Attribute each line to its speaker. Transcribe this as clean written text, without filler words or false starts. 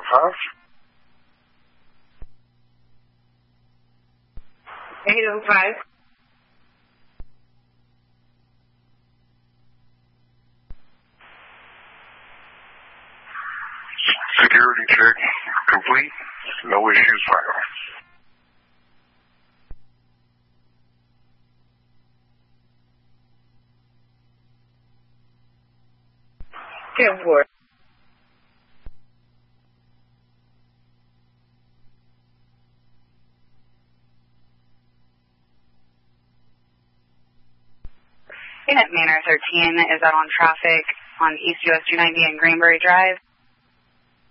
Speaker 1: Huh?
Speaker 2: 805.
Speaker 1: Security check complete. No issues found.
Speaker 2: 10-4. Unit Manor 13 is out on traffic on East US 290 and Greenberry Drive.